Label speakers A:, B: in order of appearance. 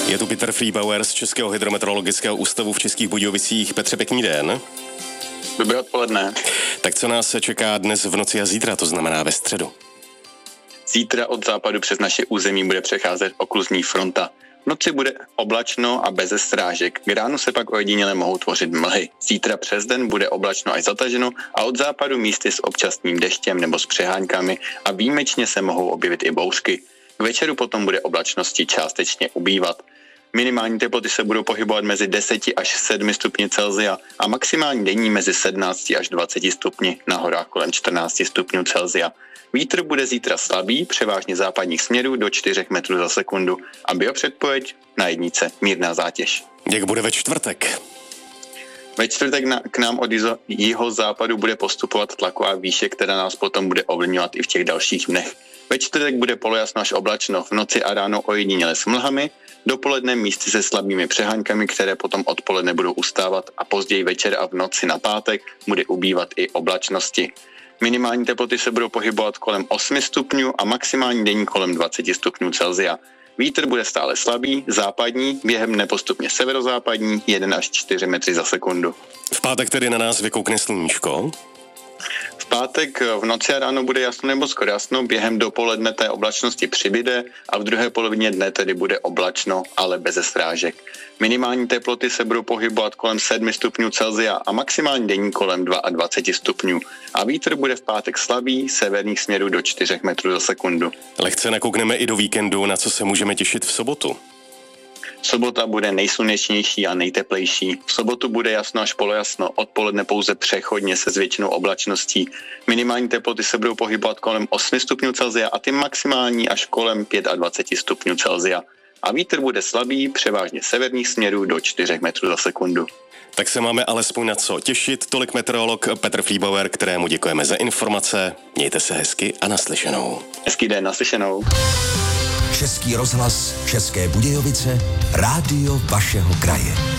A: Je tu Petr Friebauer z Českého hydrometeorologického ústavu v Českých Budějovicích. Petře, pěkný den.
B: Dobré odpoledne.
A: Tak co nás čeká dnes v noci a zítra, to znamená ve středu?
B: Zítra od západu přes naše území bude přecházet okluzní fronta. V noci bude oblačno a beze srážek. K ránu se pak ojediněle mohou tvořit mlhy. Zítra přes den bude oblačno až zataženo a od západu místy s občasným deštěm nebo s přeháňkami a výjimečně se mohou objevit i bouřky. K večeru potom bude oblačnosti částečně ubývat. Minimální teploty se budou pohybovat mezi 10 až 7 stupni Celsia a maximální denní mezi 17 až 20 stupni, na horách kolem 14 stupňů Celsia. Vítr bude zítra slabý, převážně západních směrů do 4 metrů za sekundu a biopředpověď na jednice mírná zátěž.
A: Jak bude ve čtvrtek?
B: Ve čtvrtek k nám od jihozápadu bude postupovat tlaková výše, která nás potom bude ovlivňovat i v těch dalších dnech. Ve čtvrtek bude polojasno až oblačno, v noci a ráno ojediněle s mlhami, dopoledne místy se slabými přeháňkami, které potom odpoledne budou ustávat a později večer a v noci na pátek bude ubývat i oblačnosti. Minimální teploty se budou pohybovat kolem 8 stupňů a maximální denní kolem 20 stupňů Celsia. Vítr bude stále slabý, západní, během dne postupně severozápadní, 1 až 4 metry za sekundu.
A: V pátek tedy na nás vykoukne sluníčko?
B: V pátek v noci a ráno bude jasno nebo skoro jasno, během dopoledne té oblačnosti přibyde a v druhé polovině dne tedy bude oblačno, ale beze srážek. Minimální teploty se budou pohybovat kolem 7 stupňů Celsia a maximální denní kolem 22 stupňů. A vítr bude v pátek slabý, severních směrů do 4 metrů za sekundu.
A: Lehce nakoukneme i do víkendu, na co se můžeme těšit v sobotu.
B: Sobota bude nejslunečnější a nejteplejší. V sobotu bude jasno až polojasno, odpoledne pouze přechodně se zvětšinou oblačností. Minimální teploty se budou pohybovat kolem 8 stupňů Celsia a ty maximální až kolem 25 stupňů Celsia. A vítr bude slabý, převážně severních směrů do 4 metrů za sekundu.
A: Tak se máme alespoň na co těšit. Tolik meteorolog Petr Friebauer, kterému děkujeme za informace. Mějte se hezky a naslyšenou.
B: Hezký den, naslyšenou.
C: Český rozhlas, České Budějovice, rádio vašeho kraje.